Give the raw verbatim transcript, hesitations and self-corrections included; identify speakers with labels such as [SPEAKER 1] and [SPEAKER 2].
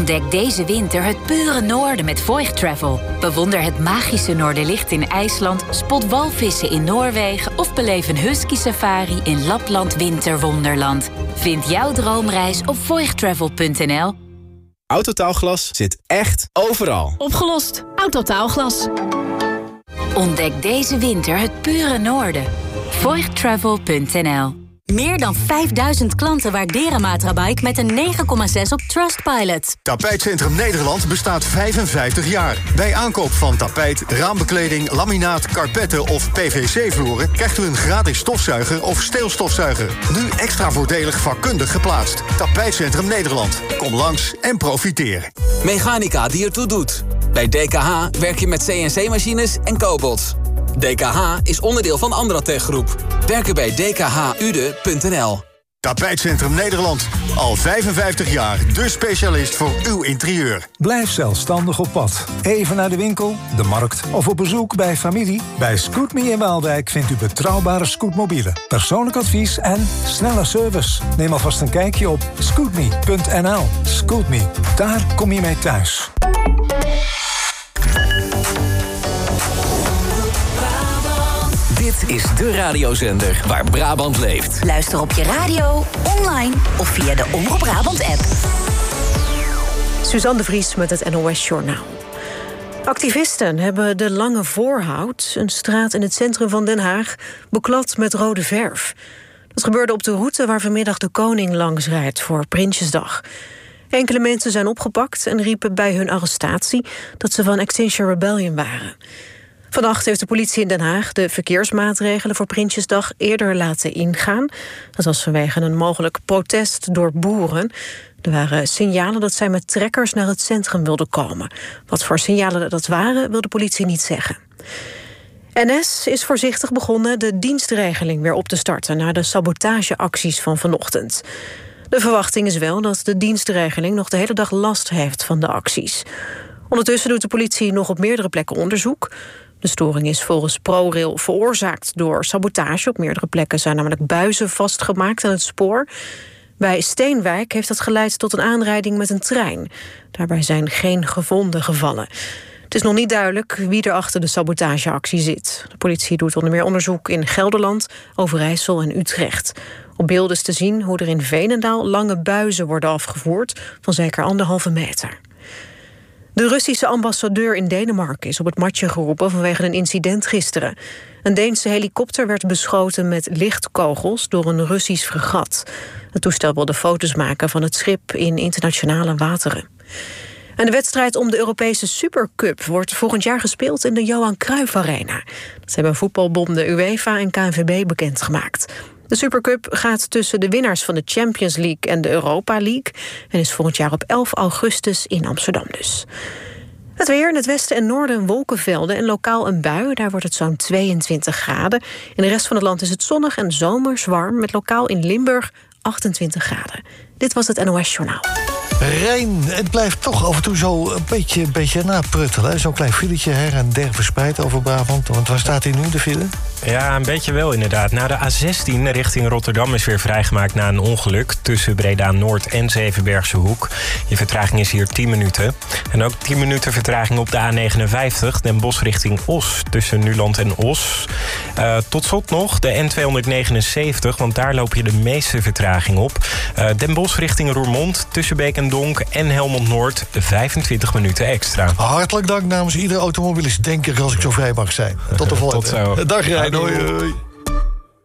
[SPEAKER 1] Ontdek deze winter het pure noorden met Voigt Travel. Bewonder het magische Noorderlicht in IJsland, spot walvissen in Noorwegen of beleef een husky safari in Lapland Winterwonderland. Vind jouw droomreis op voigt travel punt n l.
[SPEAKER 2] Autotaalglas zit echt overal.
[SPEAKER 3] Opgelost. Autotaalglas.
[SPEAKER 1] Ontdek deze winter het pure noorden. voigt travel punt n l.
[SPEAKER 3] Meer dan vijfduizend klanten waarderen Matrabike met een negen komma zes op Trustpilot.
[SPEAKER 4] Tapijtcentrum Nederland bestaat vijfenvijftig jaar. Bij aankoop van tapijt, raambekleding, laminaat, karpetten of P V C-vloeren krijgt u een gratis stofzuiger of steelstofzuiger. Nu extra voordelig vakkundig geplaatst. Tapijtcentrum Nederland. Kom langs en profiteer.
[SPEAKER 5] Mechanica die ertoe doet. Bij D K H werk je met C N C-machines en cobots. D K H is onderdeel van Andratech Groep. Werken bij d k h u d e punt n l.
[SPEAKER 4] Tapijtcentrum Nederland. Al vijfenvijftig jaar de specialist voor uw interieur.
[SPEAKER 6] Blijf zelfstandig op pad. Even naar de winkel, de markt of op bezoek bij familie. Bij Scootme in Waalwijk vindt u betrouwbare scootmobielen, persoonlijk advies en snelle service. Neem alvast een kijkje op scootme punt n l. Scootme, daar kom je mee thuis.
[SPEAKER 7] Dit is de radiozender waar Brabant leeft.
[SPEAKER 3] Luister op je radio, online of via de Omroep Brabant-app.
[SPEAKER 8] Suzanne de Vries met het N O S-journaal. Activisten hebben de Lange Voorhout, een straat in het centrum van Den Haag, beklad met rode verf. Dat gebeurde op de route waar vanmiddag de koning langs rijdt voor Prinsjesdag. Enkele mensen zijn opgepakt en riepen bij hun arrestatie dat ze van Extinction Rebellion waren. Vannacht heeft de politie in Den Haag de verkeersmaatregelen voor Prinsjesdag eerder laten ingaan. Dat was vanwege een mogelijk protest door boeren. Er waren signalen dat zij met trekkers naar het centrum wilden komen. Wat voor signalen dat waren, wil de politie niet zeggen. N S is voorzichtig begonnen de dienstregeling weer op te starten na de sabotageacties van vanochtend. De verwachting is wel dat de dienstregeling nog de hele dag last heeft van de acties. Ondertussen doet de politie nog op meerdere plekken onderzoek. De storing is volgens ProRail veroorzaakt door sabotage. Op meerdere plekken zijn namelijk buizen vastgemaakt aan het spoor. Bij Steenwijk heeft dat geleid tot een aanrijding met een trein. Daarbij zijn geen gewonden gevallen. Het is nog niet duidelijk wie er achter de sabotageactie zit. De politie doet onder meer onderzoek in Gelderland, Overijssel en Utrecht. Op beelden is te zien hoe er in Veenendaal lange buizen worden afgevoerd van zeker anderhalve meter. De Russische ambassadeur in Denemarken is op het matje geroepen vanwege een incident gisteren. Een Deense helikopter werd beschoten met lichtkogels door een Russisch fregat. Het toestel wilde foto's maken van het schip in internationale wateren. En de wedstrijd om de Europese Supercup wordt volgend jaar gespeeld in de Johan Cruijff Arena. Dat hebben voetbalbonden UEFA en K N V B bekendgemaakt. De Supercup gaat tussen de winnaars van de Champions League en de Europa League en is volgend jaar op elf augustus in Amsterdam dus. Het weer in het westen en noorden wolkenvelden en lokaal een bui. Daar wordt het zo'n tweeëntwintig graden. In de rest van het land is het zonnig en zomers warm, met lokaal in Limburg achtentwintig graden. Dit was het N O S-journaal.
[SPEAKER 9] Rijn, het blijft toch af en toe zo een beetje, een beetje napruttelen. Zo'n klein filetje her en der verspreid over Brabant. Want waar staat hij nu, de file?
[SPEAKER 10] Ja, een beetje wel inderdaad. Nou, de A zestien richting Rotterdam is weer vrijgemaakt na een ongeluk tussen Breda-Noord en Zevenbergse Hoek. Je vertraging is hier tien minuten. En ook tien minuten vertraging op de A negenenvijftig, Den Bosch richting Os, tussen Nuland en Os. Uh, tot slot nog de N tweehonderdnegenenzeventig, want daar loop je de meeste vertraging op. Uh, Den Bosch richting Roermond, tussen Beek en Donk en Helmond Noord, vijfentwintig minuten extra.
[SPEAKER 9] Hartelijk dank namens iedere automobilist, denk ik, als ik zo vrij mag zijn. Tot de volgende.
[SPEAKER 10] Tot zo.
[SPEAKER 9] Dag Rijn. Hoi, hoi.